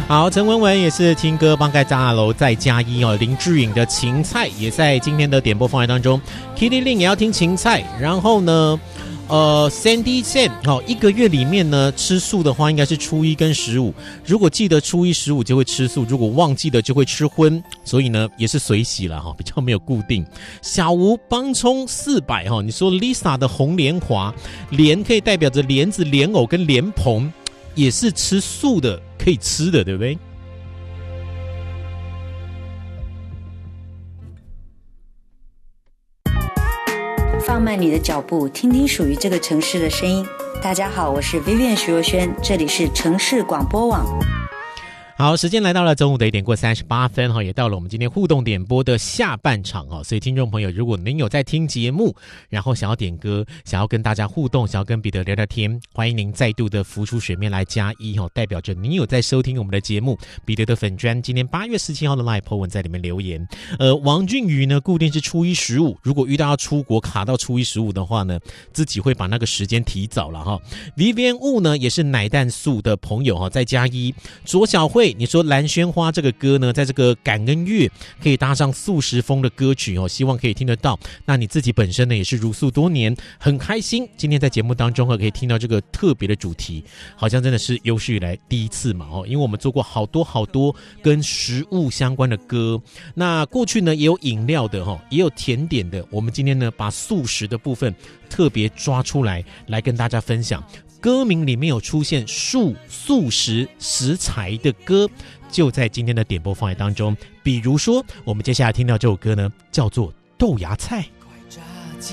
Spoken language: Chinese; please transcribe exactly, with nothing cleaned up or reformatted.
好，陈文文也是听歌帮盖炸楼再加一哦，林志颖的芹菜也在今天的点播范围当中 ，Kitty Lin 也要听芹菜，然后呢，呃 ，Sandy Sam 哦，一个月里面呢吃素的话，应该是初一跟十五，如果记得初一十五就会吃素，如果忘记的就会吃荤，所以呢也是随喜了哈，比较没有固定。小吴帮冲四百哈，你说 Lisa 的红莲华，莲可以代表着莲子、莲藕跟莲蓬，也是吃素的。可以吃的，对不对？ 放慢你的脚步，听听属于这个城市的声音。大家好，我是 Vivian 徐若瑄，这里是城市广播网。 好，时间来到了中午的一点过三十八分哈，也到了我们今天互动点播的下半场哈，所以听众朋友，如果您有在听节目，然后想要点歌，想要跟大家互动，想要跟彼得聊聊天，欢迎您再度的浮出水面来加一哈，代表着您有在收听我们的节目。彼得的粉专今天八月十七号的 Live po 文在里面留言。呃，王俊宇呢，固定是初一十五，如果遇到要出国卡到初一十五的话呢，自己会把那个时间提早了哈。Vivian Wu 呢，也是奶蛋素的朋友哈，再加一。左小慧。你说蓝萱花这个歌呢，在这个感恩月可以搭上素食风的歌曲哦，希望可以听得到。那你自己本身呢也是茹素多年，很开心今天在节目当中可以听到这个特别的主题，好像真的是有史以来第一次嘛哦，因为我们做过好多好多跟食物相关的歌，那过去呢也有饮料的哈，也有甜点的，我们今天呢把素食的部分特别抓出来，来跟大家分享。歌名里面有出现素素食食材的歌，就在今天的点播范围当中。比如说，我们接下来听到这首歌呢，叫做《豆芽菜》。